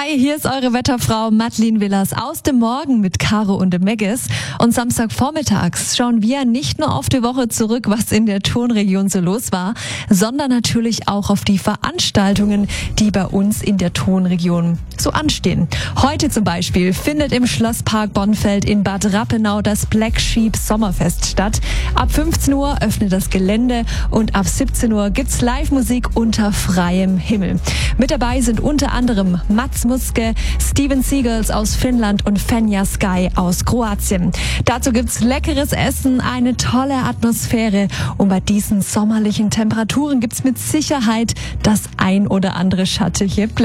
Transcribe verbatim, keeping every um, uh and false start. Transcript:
Hi, hier ist eure Wetterfrau Madeleine Willers aus dem Morgen mit Caro und dem Megis. Und Samstagvormittags schauen wir nicht nur auf die Woche zurück, was in der Tonregion so los war, sondern natürlich auch auf die Veranstaltungen, die bei uns in der Tonregion so anstehen. Heute zum Beispiel findet im Schlosspark Bonnfeld in Bad Rappenau das Black Sheep Sommerfest statt. Ab fünfzehn Uhr öffnet das Gelände und ab siebzehn Uhr gibt's Live-Musik unter freiem Himmel. Mit dabei sind unter anderem Mats Muske, Steven Seagulls aus Finnland und Fenja Sky aus Kroatien. Dazu gibt's leckeres Essen, eine tolle Atmosphäre und bei diesen sommerlichen Temperaturen gibt's mit Sicherheit das ein oder andere schattige Plätzchen.